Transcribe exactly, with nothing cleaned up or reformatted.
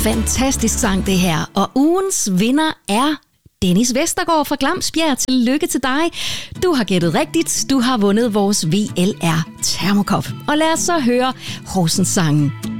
Fantastisk sang det her. Og ugens vinder er Dennis Vestergaard fra Glamsbjerg. Tillykke til dig. Du har gættet rigtigt. Du har vundet vores V L R Thermokop. Og lad os så høre Horsens sangen.